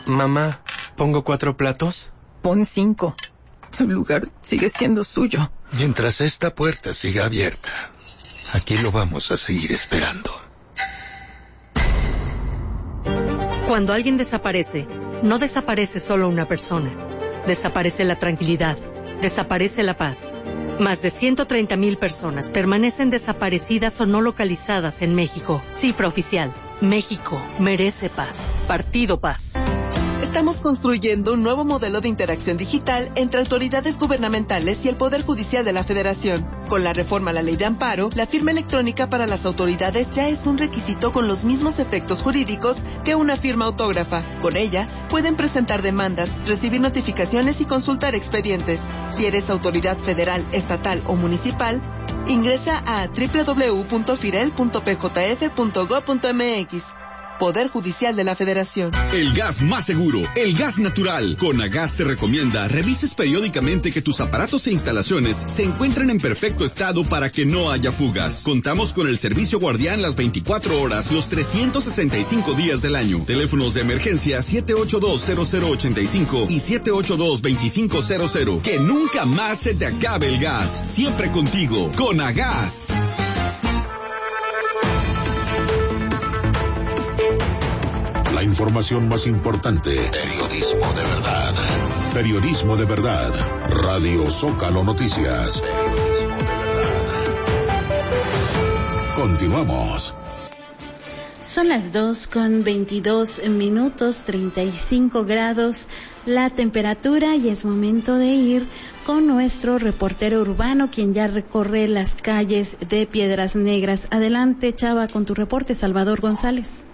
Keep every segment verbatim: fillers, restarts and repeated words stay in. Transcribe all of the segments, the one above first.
Mamá, ¿pongo cuatro platos? Pon cinco. Su lugar sigue siendo suyo. Mientras esta puerta siga abierta, aquí lo vamos a seguir esperando. Cuando alguien desaparece, no desaparece solo una persona. Desaparece la tranquilidad. Desaparece la paz. Más de ciento treinta mil personas permanecen desaparecidas o no localizadas en México. Cifra oficial. México merece paz. Partido Paz. Estamos construyendo un nuevo modelo de interacción digital entre autoridades gubernamentales y el Poder Judicial de la Federación. Con la reforma a la Ley de Amparo, la firma electrónica para las autoridades ya es un requisito con los mismos efectos jurídicos que una firma autógrafa. Con ella, pueden presentar demandas, recibir notificaciones y consultar expedientes. Si eres autoridad federal, estatal o municipal, ingresa a doble u doble u doble u punto firel punto p j f punto gob punto m x. Poder Judicial de la Federación. El gas más seguro, el gas natural. Conagas te recomienda revises periódicamente que tus aparatos e instalaciones se encuentren en perfecto estado para que no haya fugas. Contamos con el servicio guardián las veinticuatro horas, los trescientos sesenta y cinco días del año. Teléfonos de emergencia siete ocho dos cero cero ocho cinco y siete ocho dos dos cinco cero cero. Que nunca más se te acabe el gas. Siempre contigo. Conagas. La información más importante. Periodismo de verdad. Periodismo de verdad. Radio Zócalo Noticias. Continuamos. Son las dos con veintidós minutos, treinta y cinco grados la temperatura, y es momento de ir con nuestro reportero urbano, quien ya recorre las calles de Piedras Negras. Adelante, Chava, con tu reporte. Salvador González.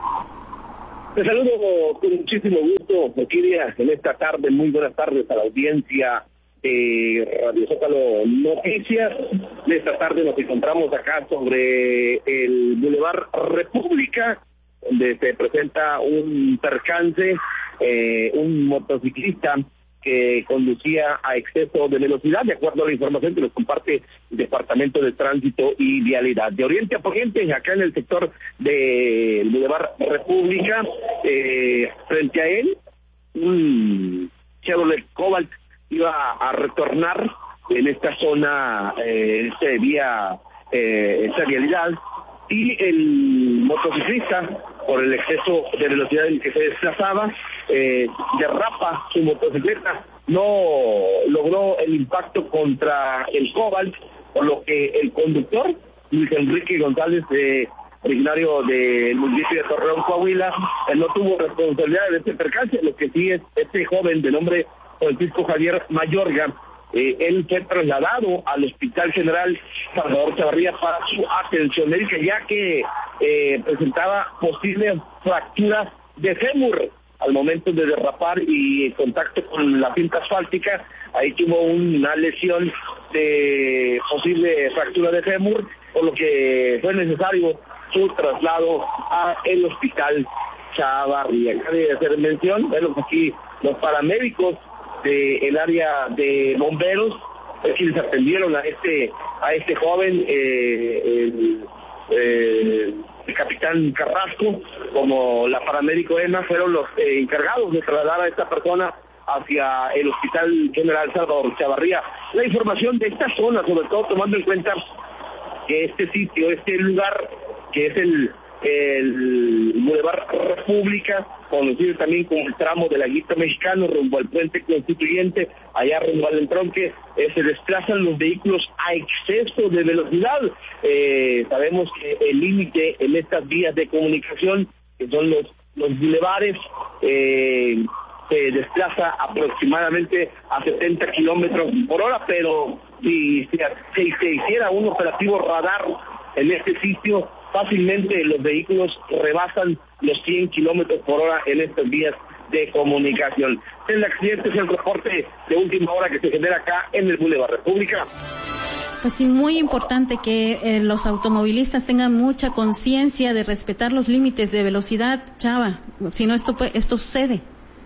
Te saludo con muchísimo gusto, Orquídea, en esta tarde. Muy buenas tardes a la audiencia de Radio Zócalo Noticias. De esta tarde nos encontramos acá sobre el Boulevard República, donde se presenta un percance, eh, un motociclista que conducía a exceso de velocidad, de acuerdo a la información que nos comparte el Departamento de Tránsito y Vialidad. De oriente a poniente, acá en el sector del Boulevard República, eh, frente a él, un Chevrolet Cobalt iba a retornar en esta zona, eh, este vía, eh, esta vialidad, y el motociclista, por el exceso de velocidad en que se desplazaba, eh, derrapa su motocicleta, no logró el impacto contra el Cobalt, por lo que el conductor, Luis Enrique González, eh, originario del municipio de Torreón, Coahuila, eh, no tuvo responsabilidad de este percance. Lo que sí es este joven de nombre Francisco Javier Mayorga. Eh, él fue trasladado al Hospital General Salvador Chavarría para su atención médica, ya que eh, presentaba posible fractura de fémur al momento de derrapar y en contacto con la cinta asfáltica. Ahí tuvo una lesión de posible fractura de fémur, por lo que fue necesario su traslado a el Hospital Chavarría. Cabe hacer mención, bueno, aquí los paramédicos del área de bomberos es quienes atendieron a este a este joven, eh, el, eh, el capitán Carrasco, como la paramédico Emma, fueron los eh, encargados de trasladar a esta persona hacia el Hospital General Salvador Chavarría. La información de esta zona, sobre todo tomando en cuenta que este sitio, este lugar, que es el el Boulevard República, conocido también como el tramo del Laguito Mexicano, rumbo al Puente Constituyente, allá rumbo al entronque, eh, se desplazan los vehículos a exceso de velocidad. Eh, sabemos que el límite en estas vías de comunicación, que son los, los bulevares, eh, se desplaza aproximadamente a setenta kilómetros por hora, pero si se si, si, si hiciera un operativo radar en este sitio, fácilmente los vehículos rebasan los cien kilómetros por hora en estas vías de comunicación. El accidente es el reporte de última hora que se genera acá en el Boulevard República. Pues sí, muy importante que eh, los automovilistas tengan mucha conciencia de respetar los límites de velocidad, Chava, si no esto, esto sucede.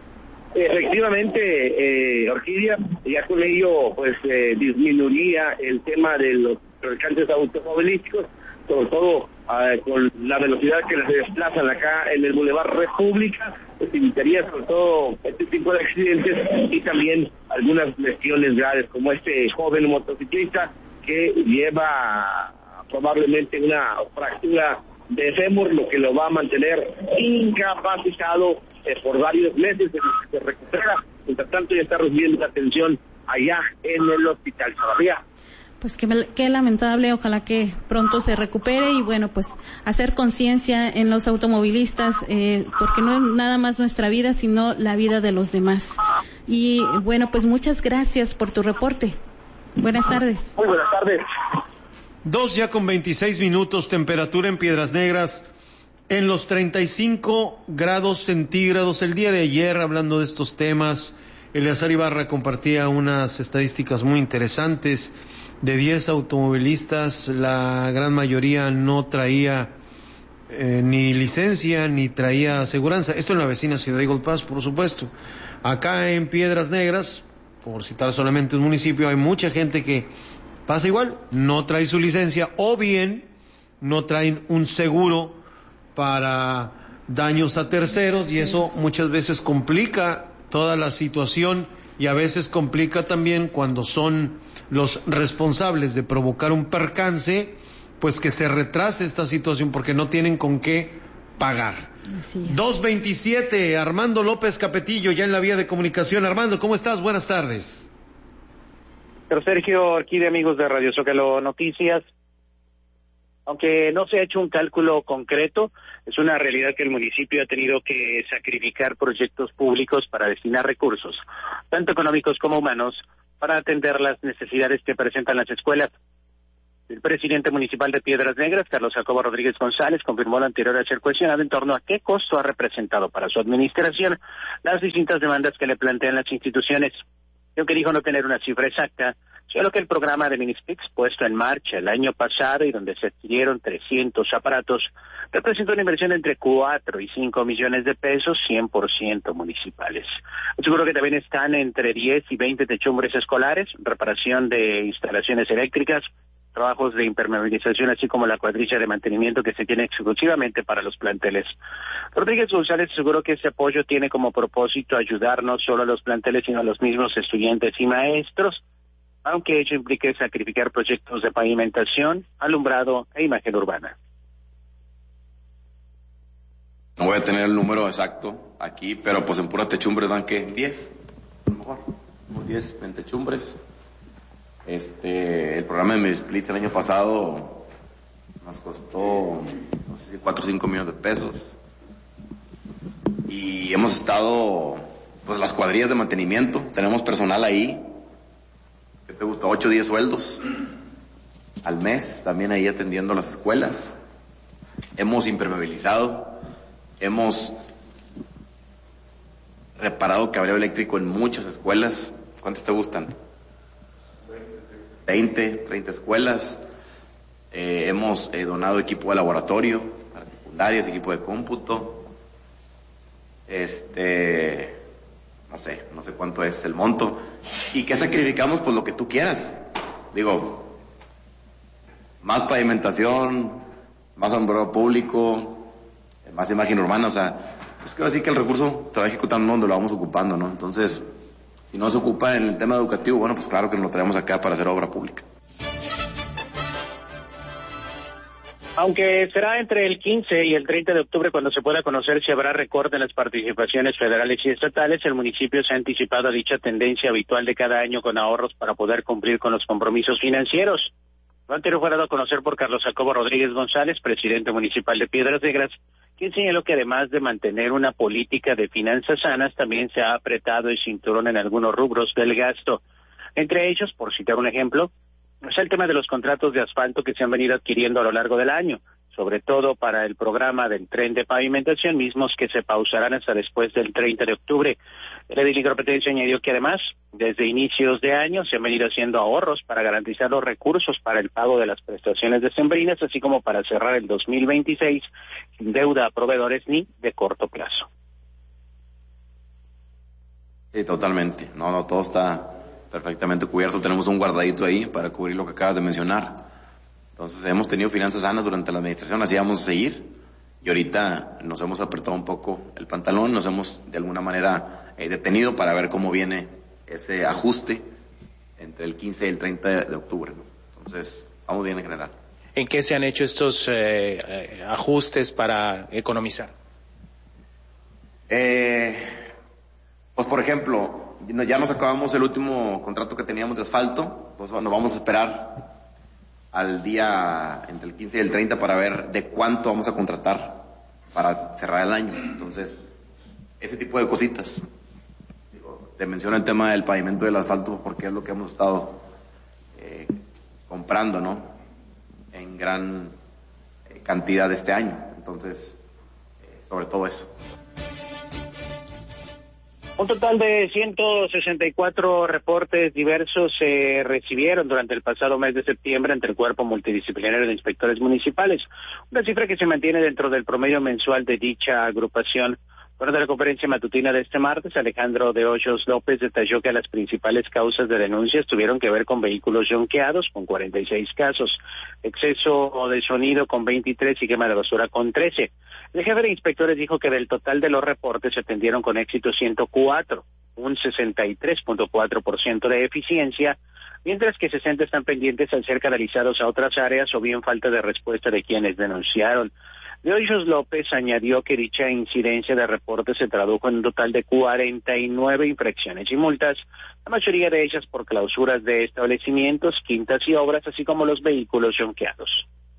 Efectivamente, eh, Orquídea, ya con ello pues eh, disminuiría el tema de los percances automovilísticos, sobre todo eh, con la velocidad que se desplazan acá en el Boulevard República. pues evitaría sobre todo este tipo de accidentes y también algunas lesiones graves, como este joven motociclista que lleva probablemente una fractura de fémur, lo que lo va a mantener incapacitado eh, por varios meses, en los que se recupera. Mientras tanto ya está recibiendo atención allá en el hospital Chavarría. Pues qué, qué lamentable, ojalá que pronto se recupere y bueno, pues hacer conciencia en los automovilistas, eh, porque no es nada más nuestra vida, sino la vida de los demás. Y bueno, pues muchas gracias por tu reporte. Buenas tardes. Muy buenas tardes. Dos ya con veintiséis minutos, temperatura en Piedras Negras en los treinta y cinco grados centígrados. El día de ayer, hablando de estos temas, Eleazar Ibarra compartía unas estadísticas muy interesantes. De diez automovilistas, la gran mayoría no traía eh, ni licencia ni traía aseguranza. Esto en la vecina ciudad de Eagle Pass, por supuesto. Acá en Piedras Negras, por citar solamente un municipio, hay mucha gente que pasa igual, no trae su licencia o bien no traen un seguro para daños a terceros, y eso muchas veces complica toda la situación y a veces complica también cuando son los responsables de provocar un percance, pues que se retrase esta situación porque no tienen con qué pagar. dos veintisiete, Armando López Capetillo, ya en la vía de comunicación. Armando, ¿cómo estás? Buenas tardes. Pero Sergio, aquí de amigos de Radio Zócalo Noticias, aunque no se ha hecho un cálculo concreto, es una realidad que el municipio ha tenido que sacrificar proyectos públicos para destinar recursos, tanto económicos como humanos, para atender las necesidades que presentan las escuelas. El presidente municipal de Piedras Negras, Carlos Jacobo Rodríguez González, confirmó lo anterior al ser cuestionado en torno a qué costo ha representado para su administración las distintas demandas que le plantean las instituciones. Y aunque dijo no tener una cifra exacta, solo que el programa de Minispix, puesto en marcha el año pasado y donde se adquirieron trescientos aparatos, representa una inversión entre cuatro y cinco millones de pesos, cien por ciento municipales. Seguro que también están entre diez y veinte techumbres escolares, reparación de instalaciones eléctricas, trabajos de impermeabilización, así como la cuadrilla de mantenimiento que se tiene exclusivamente para los planteles. Rodríguez González aseguró que este apoyo tiene como propósito ayudar no solo a los planteles, sino a los mismos estudiantes y maestros, aunque ello implique sacrificar proyectos de pavimentación, alumbrado e imagen urbana. No voy a tener el número exacto aquí, pero pues en puras techumbres van que diez, a lo mejor, unos diez, veinte techumbres. Este, el programa de Minisplit el año pasado nos costó, no sé si cuatro o cinco millones de pesos. Y hemos estado, pues las cuadrillas de mantenimiento, tenemos personal ahí, que te gusta, ocho o diez sueldos al mes, también ahí atendiendo las escuelas. Hemos impermeabilizado, hemos reparado cableado eléctrico en muchas escuelas. ¿Cuántas te gustan? veinte, treinta escuelas. Eh, hemos eh, donado equipo de laboratorio para secundarias, equipo de cómputo. Este, no sé, no sé cuánto es el monto. ¿Y qué sacrificamos? Pues lo que tú quieras. Digo, más pavimentación, más alumbrado público, más imagen urbana. O sea, es que así que el recurso se va ejecutando donde lo vamos ocupando, ¿no? Entonces, si no se ocupa en el tema educativo, bueno, pues claro que nos lo traemos acá para hacer obra pública. Aunque será entre el quince y el treinta de octubre cuando se pueda conocer si habrá recorte en las participaciones federales y estatales, el municipio se ha anticipado a dicha tendencia habitual de cada año con ahorros para poder cumplir con los compromisos financieros. Lo anterior fue dado a conocer por Carlos Jacobo Rodríguez González, presidente municipal de Piedras Negras, quien señaló que además de mantener una política de finanzas sanas, también se ha apretado el cinturón en algunos rubros del gasto. Entre ellos, por citar un ejemplo, es el tema de los contratos de asfalto que se han venido adquiriendo a lo largo del año, sobre todo para el programa del tren de pavimentación, mismos que se pausarán hasta después del treinta de octubre. El edil Competencia añadió que además, desde inicios de año, se han venido haciendo ahorros para garantizar los recursos para el pago de las prestaciones decembrinas, así como para cerrar el dos mil veintiséis sin deuda a proveedores ni de corto plazo. Sí, totalmente. No, no, todo está perfectamente cubierto. Tenemos un guardadito ahí para cubrir lo que acabas de mencionar. Entonces, hemos tenido finanzas sanas durante la administración, así vamos a seguir. y ahorita nos hemos apretado un poco el pantalón, nos hemos de alguna manera eh, detenido para ver cómo viene ese ajuste entre el quince y el treinta de octubre, ¿no? Entonces, vamos bien en general. ¿En qué se han hecho estos eh, eh, ajustes para economizar? Eh, pues por ejemplo, ya nos acabamos el último contrato que teníamos de asfalto, pues nos vamos a esperar al día entre el quince y el treinta para ver de cuánto vamos a contratar para cerrar el año. Entonces, ese tipo de cositas. Te menciono el tema del pavimento del asfalto porque es lo que hemos estado eh, comprando, ¿no? En gran eh, cantidad este año. Entonces, eh, sobre todo eso. Un total de ciento sesenta y cuatro reportes diversos se recibieron durante el pasado mes de septiembre ante el Cuerpo Multidisciplinario de Inspectores Municipales, una cifra que se mantiene dentro del promedio mensual de dicha agrupación. Durante la conferencia matutina de este martes, Alejandro de Hoyos López detalló que las principales causas de denuncias tuvieron que ver con vehículos yonqueados, con cuarenta y seis casos, exceso de sonido con veintitrés y quema de basura con trece. El jefe de inspectores dijo que del total de los reportes se atendieron con éxito ciento cuatro, un sesenta y tres punto cuatro por ciento de eficiencia, mientras que sesenta están pendientes al ser canalizados a otras áreas o bien falta de respuesta de quienes denunciaron. De Hoyos López añadió que dicha incidencia de reportes se tradujo en un total de cuarenta y nueve infracciones y multas, la mayoría de ellas por clausuras de establecimientos, quintas y obras, así como los vehículos yonqueados.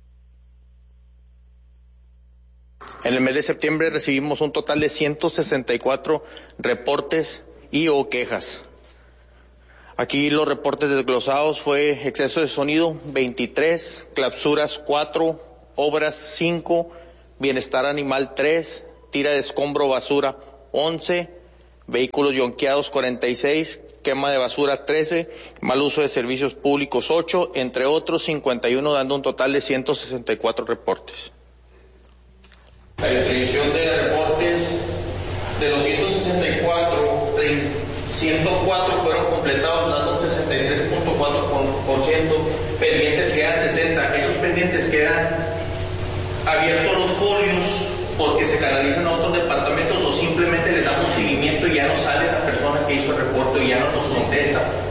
En el mes de septiembre recibimos un total de ciento sesenta y cuatro reportes y o quejas. Aquí los reportes desglosados fue exceso de sonido veintitrés, clausuras cuatro, obras cinco, bienestar animal tres, tira de escombro basura once, vehículos yonqueados cuarenta y seis, quema de basura trece, mal uso de servicios públicos ocho, entre otros cincuenta y uno, dando un total de ciento sesenta y cuatro reportes. La distribución de reportes de los ciento sesenta y cuatro, ciento cuatro fueron completados, dando un sesenta y tres punto cuatro por ciento, pendientes quedan sesenta, esos pendientes quedan abiertos los folios porque se canalizan a otros departamentos o simplemente le damos seguimiento y ya no sale la persona que hizo el reporte y ya no nos contesta.